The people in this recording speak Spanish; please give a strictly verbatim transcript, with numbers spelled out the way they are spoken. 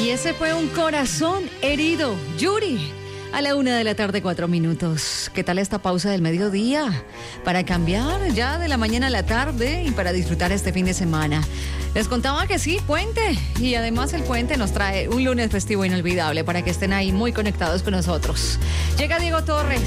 Y ese fue un corazón herido, Yuri. A la una de la tarde, cuatro minutos. ¿Qué tal esta pausa del mediodía? Para cambiar ya de la mañana a la tarde y para disfrutar este fin de semana. Les contaba que sí, puente. Y además el puente nos trae un lunes festivo inolvidable para que estén ahí muy conectados con nosotros. Llega Diego Torres.